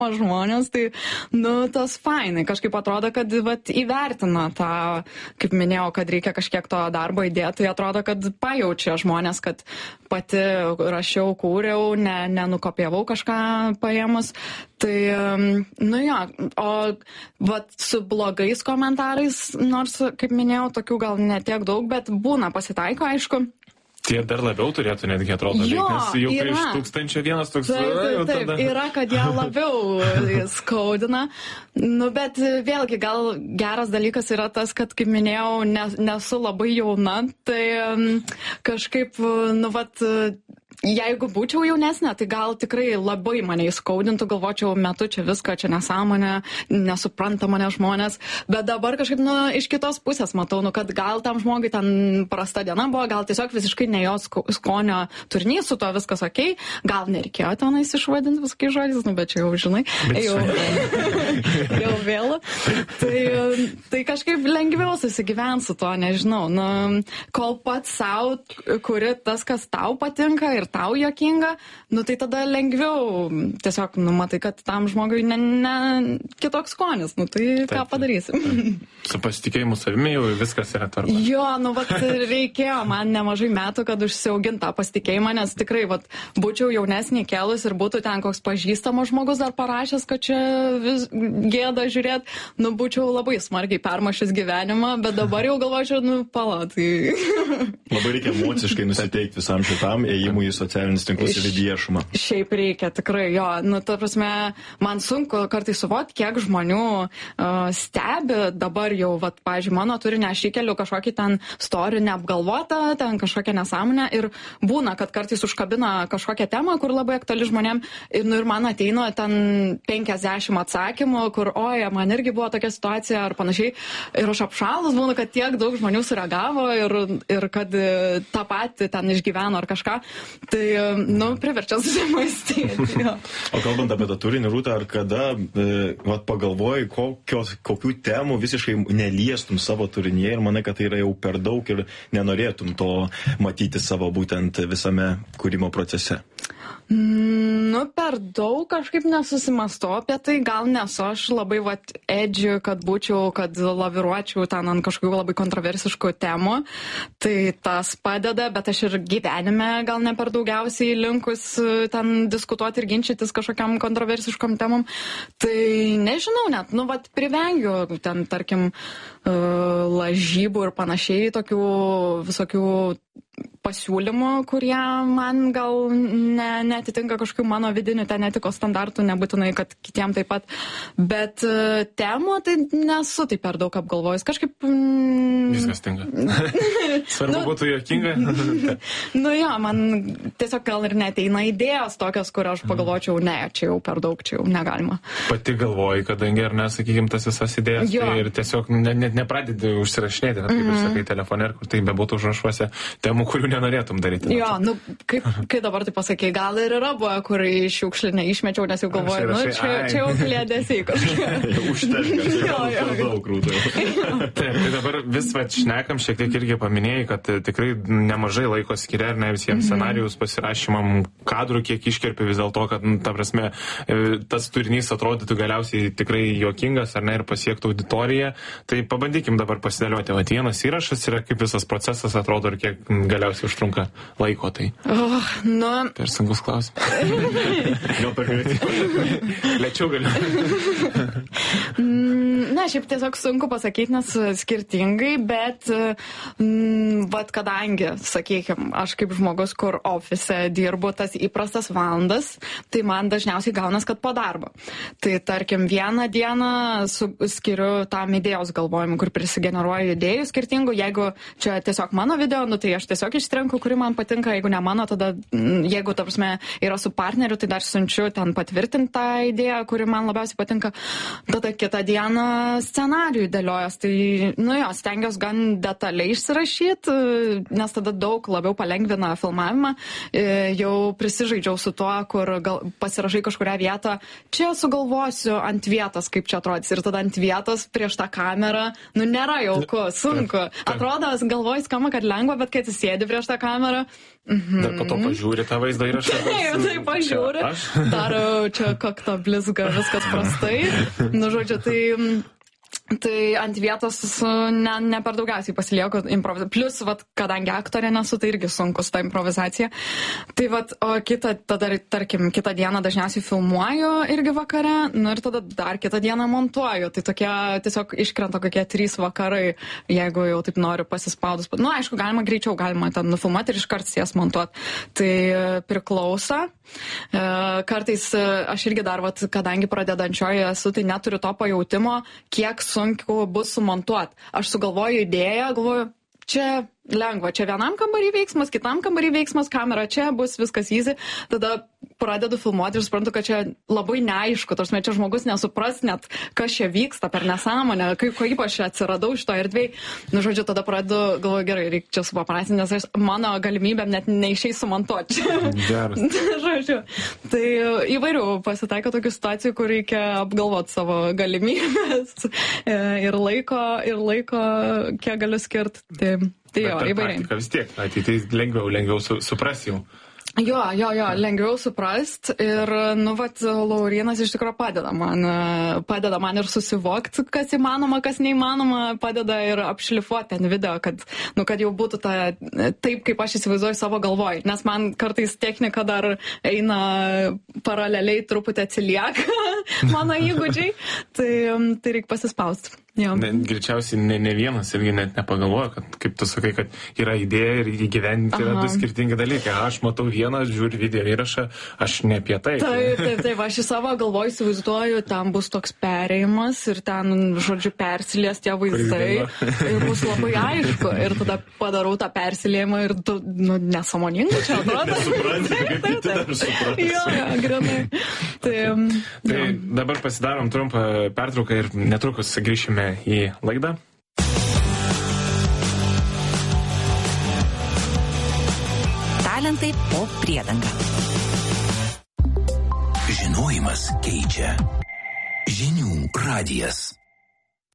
žmonės, tai, tas fainai. Kažkaip atrodo, kad įvertina tą, kaip minėjau, kad reikia kažkiek to darbo įdėti, tai atrodo, kad pajaučia žmonės, kad pati rašiau, kūriau, nenukopijavau kažką paėmus. Tai, o su blogais komentarais, nors, kaip minėjau, tokių gal netiek daug, bet būna pasitaiko, aišku. Tie dar labiau turėtų netgi atrodo, nes jau kai iš 1001 toks... Taip, yra, kad jie labiau skaudina. Bet vėlgi, gal geras dalykas yra tas, kad, kaip minėjau, nesu labai jauna, tai kažkaip, jeigu būčiau jaunesnė, tai gal tikrai labai mane įskaudintų, galvočiau, metu čia viską, čia nesąmonė, nesupranta mane žmonės, bet dabar kažkaip, iš kitos pusės matau, kad gal tam žmogui ten prasta diena buvo, gal tiesiog visiškai ne jos skonio turinys, su to viskas okei, gal nereikėjo tenais išvadinti visokiais žodžiais, bet čia jau žinai, jau vėlu. Tai kažkaip lengviau susigyvent su to, nežinau, kol pats savo kuri tas, kas tau patinka ir tau juokinga, tai tada lengviau tiesiog, matai, kad tam žmogui ne kitoks skonis, tai ką padarysim. Su pasitikėjimu savimi jau viskas yra tvarka. Jo, reikėjo man nemažai metų, kad užsiaugint tą pasitikėjimą, nes tikrai, būčiau jaunesnį kelus ir būtų ten koks pažįstamas žmogus dar parašęs, kad čia vis gėda žiūrėt, būčiau labai smarkiai permašęs gyvenimą, bet dabar jau galvočiau, tai... Labai reikia emociškai nusiteikti visam šitam ėjimui į socialinius tinklus ir viešumą. Šiaip reikia, tikrai, jo. Ta prasme, man sunku kartais suvokti, kiek žmonių stebi dabar jau, pavyzdžiui, mano turinį aš įkeliu kažkokį ten story neapgalvotą, ten kažkokią nesąmonę ir būna, kad kartais užkabina kažkokią temą, kur labai aktuali žmonėm ir man ateina ten 50 atsakymų, kur, man irgi buvo tokia situacija ar panašiai ir aš apšalus būna, kad tiek daug žmonių sureagavo ir kad tą patį ten išgyveno ar kažką. Tai, priverčia susimąstyti. O kalbant apie tą turinį, Rūta, ar kada pagalvoji, kokių temų visiškai neliestum savo turinyje ir manai, kad tai yra jau per daug ir nenorėtum to matyti savo būtent visame kūrimo procese? Per daug kažkaip nesusimastau apie tai, gal nesu aš labai edžiu, kad laviruočiau ten ant kažkokių labai kontroversiškų temų, tai tas padeda, bet aš ir gyvenime gal ne per daugiausiai linkus ten diskutuoti ir ginčytis kažkokiam kontroversiškom temom, tai nežinau net, privengiu ten, tarkim, lažybų ir panašiai, tokių visokių pasiūlymų, kurie man gal netitinka kažkokių mano vidinių ten etikos standartų, nebūtinai, kad kitiem taip pat, bet temų tai nesu taip per daug apgalvojus, kažkaip... Viskas tinka. Svarbu būtų juokinga. Man tiesiog gal ir neteina idėjos tokios, kur aš pagalvočiau, čia jau per daug, čia jau negalima. Pati galvoji, kadangi ar nesakykim tas visas idėjas, tai ir tiesiog net nepradedi užsirašinėti, kaip ir sakai, telefone, kur tai bebūtų užrašuose temų, kurių nenorėtum daryti. Jo, kai dabar tai pasakai, gal ir yra buvo, kur iš šiukšlinę išmečiau, nes jau galvoju, čia jau kliedesiai kažkaip. Užtenka, daug Rūta. Tai dabar vis šnekam, šiek tiek irgi paminėjai, kad tikrai nemažai laiko skiria, ar ne, visiems scenarijus pasirašymam, kadrų kiek iškerpi vis dėlto, kad, ta prasme, tas turinys atrodytų galiausiai tikrai juokingas, ar ne, ir pasiektų auditoriją. Tai pabandykim dabar pasidėlioti. Vienas įrašas yra, kaip visas procesas atrodo ir kiek galiausiai užtrunka laiko. Tai per sunkus klausimas. Gal per greitai? Lėčiau galiu. Šiaip tiesiog sunku pasakyti, nes skirtingai, bet kadangi, sakykime, aš kaip žmogus, kur ofise dirbu tas įprastas valandas, tai man dažniausiai gaunas, kad po darbo. Tai tarkim, vieną dieną skiriu tam idėjos galvojimui, kur prisigeneruoju idėjų skirtingų. Jeigu čia tiesiog mano video, tai aš tiesiog išsirenku, kuri man patinka. Jeigu ne mano, tada, jeigu, ta prasme, yra su partneriu, tai dar siunčiu ten patvirtinti tą idėją, kuri man labiausiai patinka. Tada kitą dieną scenarijų dėliojas. Tai, stengiuosi gan detaliai išsirašyti, nes tada daug labiau palengvina filmavimą. Jau prisižaidžiau su tuo, kur pasirašai kažkurią vietą. Čia sugalvosiu ant vietos, kaip čia atrodys. Ir tada ant vietos prieš tą kamerą, nėra jauku, sunku. Atrodo, galvoju skamba, kad lengva, bet kai atsisėdi prieš prieš tą kamerą. Dar po to pažiūri tą vaizdą įrašą. Tai pažiūri. Dar čia kakta blizga, viskas prastai. Nu, žodžiu, tai ant vietos ne per daugiausiai pasilieku improvizaciją. Plus, kadangi aktorė nesu, tai irgi sunku su ta improvizacija. Tai o kitą dieną dažniausiai filmuoju irgi vakare, ir tada dar kitą dieną montuoju. Tai tokie tiesiog iškrenta kokie 3 vakarai, jeigu jau taip noriu pasispaudus. Aišku, galima ten nufilmuoti ir iškart jas montuoti. Tai priklauso. Kartais aš irgi dar, kadangi pradedančioji esu, tai neturiu to pajautimo, kiek sunku bus sumontuoti. Aš sugalvoju idėją, galvoju, čia lengva, čia vienam kambarį veiksmas, kitam kambarį veiksmas, kamera čia, bus viskas easy. Tada pradedu filmuoti ir suprantu, kad čia labai neaišku, tarsi čia žmogus nesupras net, kas čia vyksta per nesąmonę, kaip aš čia atsiradau šito erdvėj. Nu, žodžiu, tada pradedu, galvoju, gerai, reikia čia supaprastinti, nes mano galimybėm net neišeis sumontuoti. Žodžiu, tai įvairių pasitaiko tokių situacijų, kur reikia apgalvoti savo galimybės ir laiko, kiek galiu skirti. Tai jo, įvairiai. Vis tiek, tai lengviau supras jau. Jo, lengviau suprast ir, Laurynas iš tikrųjų padeda man ir susivokti, kas įmanoma, kas neįmanoma, padeda ir apšlifuoti ten video, kad jau būtų taip, kaip aš įsivaizduoju savo galvoj, nes man kartais technika dar eina paraleliai, truputį atsilieka mano įgūdžiai, tai reikia pasispausti. Greičiausiai ne vienas irgi net nepagalvoja, kad, kaip tu sakai, kad yra idėja ir įgyvendinti yra 2 skirtingi dalykai. Aš matau vieną, žiūriu video įrašą, aš ne apie tai. Taip, aš į savo galvoju įsivaizduoju, ten bus toks perėjimas ir ten, žodžiu, persilies tie vaizdai ir bus labai aišku. Ir tada padarau tą persiliejimą ir nesąmoningai čia atrodo. Nesupranti, kaip tu dar supranti. Jo, grinai. Tai dabar pasidarom trumpą pertrauką ir netrukus grįšime į laidą. Talentai po priedanga. Žinojimas keičia. Žinių radijas.